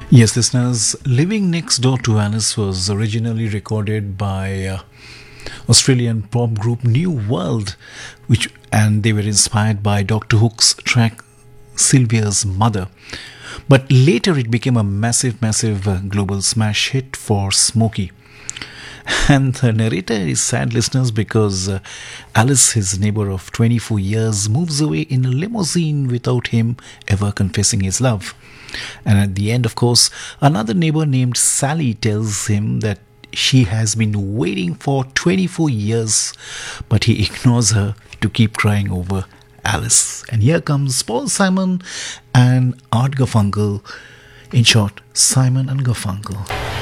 Yes, listeners, Living Next Door to Alice was originally recorded by Australian pop group New World, and they were inspired by Dr. Hook's track Sylvia's Mother. But later it became a massive global smash hit for Smokey. And the narrator is sad, listeners, because Alice, his neighbor of 24 years, moves away in a limousine without him ever confessing his love. And at the end, of course, another neighbor named Sally tells him that she has been waiting for 24 years, but he ignores her to keep crying over Alice. And here comes Paul Simon and Art Garfunkel. In short, Simon and Garfunkel.